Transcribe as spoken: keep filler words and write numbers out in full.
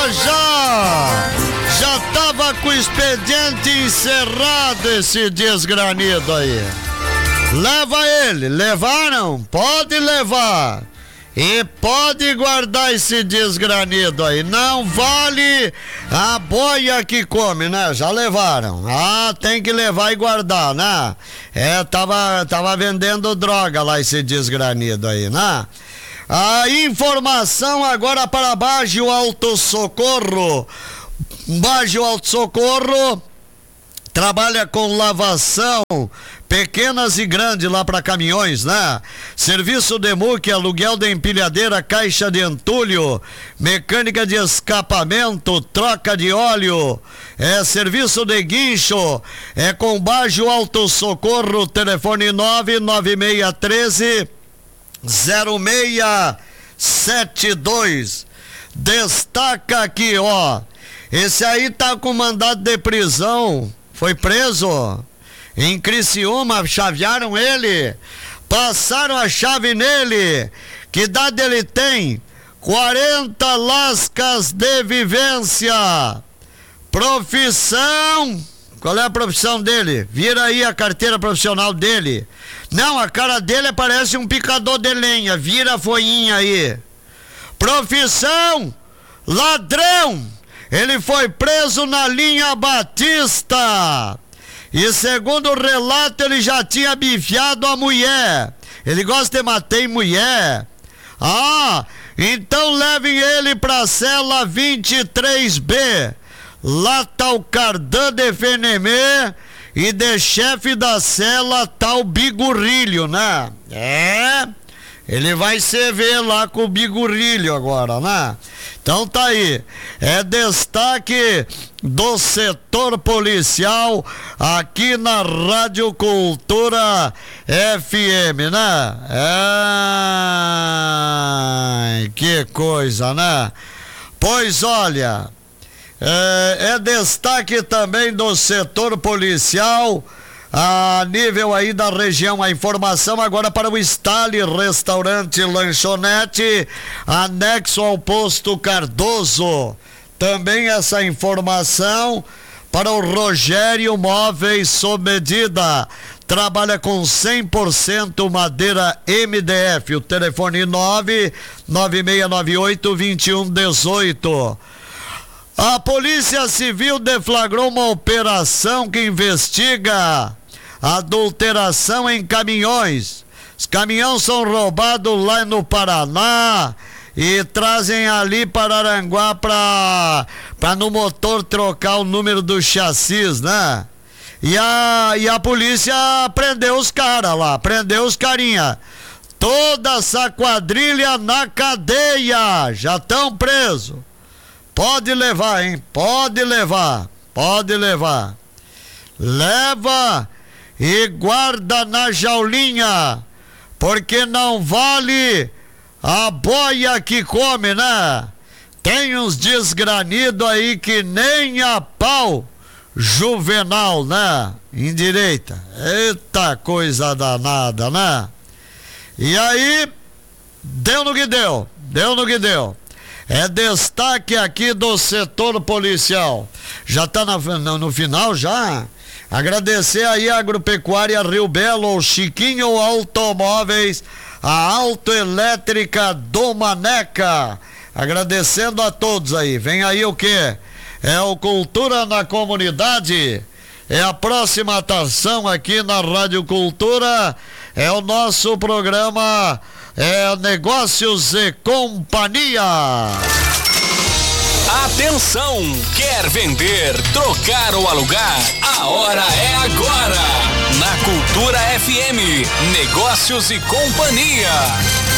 tava já, já tava com o expediente encerrado esse desgranido aí. Leva ele, levaram? Pode levar. E pode guardar esse desgranido aí. Não vale a boia que come, né? Já levaram. Ah, tem que levar e guardar, né? É, tava, tava vendendo droga lá esse desgranido aí, né? A informação agora para Baggio Alto Socorro. Baggio Alto Socorro trabalha com lavação pequenas e grandes lá para caminhões, né? Serviço de muque, aluguel de empilhadeira, caixa de entulho, mecânica de escapamento, troca de óleo, é serviço de guincho, é com Baggio Alto Socorro, telefone nove nove seis um três zero seis sete dois. Destaca aqui, ó, esse aí tá com mandado de prisão, foi preso em Criciúma, chavearam ele, passaram a chave nele. Que idade ele tem? quarenta lascas de vivência. Profissão, qual é a profissão dele? Vira aí a carteira profissional dele. Não, a cara dele parece um picador de lenha, vira a folhinha aí. Profissão, ladrão. Ele foi preso na linha Batista. E segundo o relato, ele já tinha bifiado a mulher. Ele gosta de matar mulher. Ah, então levem ele pra cela vinte e três B. Lá tá o Cardan de Fenemê e de chefe da cela tá o Bigorrilho, né? É, ele vai se ver lá com o Bigorrilho agora, né? Então tá aí, é destaque do setor policial aqui na Rádio Cultura F M, né? Ai, que coisa, né? Pois olha, é, é destaque também do setor policial a nível aí da região. A informação agora para o Stale Restaurante e Lanchonete, anexo ao posto Cardoso. Também essa informação para o Rogério Móveis sob medida. Trabalha com cem por cento madeira M D F. O telefone nove nove seis nove oito dois um um oito. A Polícia Civil deflagrou uma operação que investiga adulteração em caminhões. Os caminhões são roubados lá no Paraná e trazem ali para Aranguá para para no motor trocar o número do chassis, né? E a, e a polícia prendeu os caras lá, prendeu os carinha. Toda essa quadrilha na cadeia, já estão presos. Pode levar, hein? Pode levar, pode levar. Leva e guarda na jaulinha, porque não vale a boia que come, né? Tem uns desgranidos aí que nem a pau Juvenal, né? Endireita. Eita coisa danada, né? E aí, deu no que deu, deu no que deu. É destaque aqui do setor policial. Já tá na, no, no final já. Agradecer aí a Agropecuária Rio Belo, o Chiquinho Automóveis, a Autoelétrica do Maneca. Agradecendo a todos aí. Vem aí o quê? É o Cultura na Comunidade. É a próxima atração aqui na Rádio Cultura. É o nosso programa é Negócios e Companhia. Atenção! Quer vender, trocar ou alugar? A hora é agora! Na Cultura F M, Negócios e Companhia.